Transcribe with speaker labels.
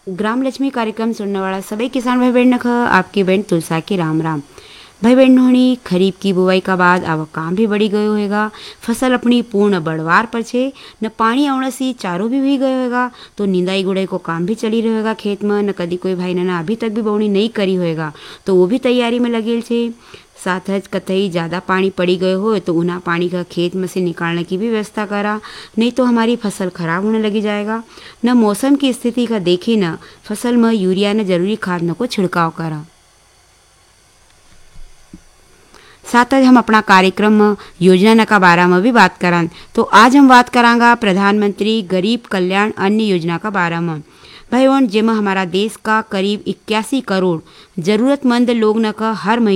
Speaker 1: ग्राम लक्ष्मी कार्यक्रम सुनने वाला सभी किसान भाई बहन ख आपकी बहन तुलसा की राम राम। भाई बहन होनी खरीफ की बुआई का बाद अब काम भी बढ़ी गयो होगा। फसल अपनी पूर्ण बढ़वार पर छे न पानी आवने से चारों भी हुई गयो होगा। तो निंदाई गुड़ाई को काम भी चली रहेगा खेत में न कदी कोई भाई ने अभी तक भी बोवनी नहीं करी होएगा तो वो भी तैयारी में लगेल छे। साथ ही कतई ज़्यादा पानी पड़ी गए हो तो उन्हें पानी का खेत में से निकालने की भी व्यवस्था करा, नहीं तो हमारी फसल खराब होने लगी जाएगा। न मौसम की स्थिति का देखी न फसल में यूरिया न जरूरी खाद न को छिड़काव करा। साथ ही हम अपना कार्यक्रम में योजना न का बारे में भी बात करां। तो आज हम बात करांगा प्रधानमंत्री गरीब कल्याण अन्न योजना का बारे में। भाई जिसमें हमारा देश का करीब 81 करोड़ जरूरतमंद लोग न का हर महीने